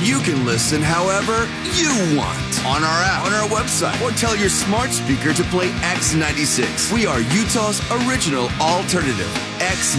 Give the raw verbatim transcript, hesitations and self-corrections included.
you can listen however you want on our app, on our website, or tell your smart speaker to play X ninety-six. We are Utah's original alternative, X